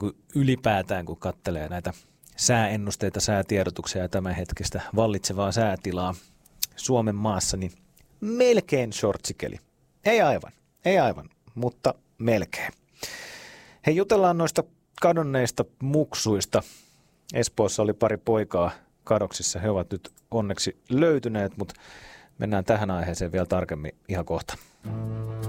ylipäätään kun katselee näitä sääennusteita, säätiedotuksia ja tämänhetkistä vallitsevaa säätilaa Suomen maassa, niin melkein shortsikeli. Ei aivan, mutta melkein. Hei, jutellaan noista kadonneista muksuista. Espoossa oli pari poikaa kadoksissa. He ovat nyt onneksi löytyneet, mutta mennään tähän aiheeseen vielä tarkemmin ihan kohta.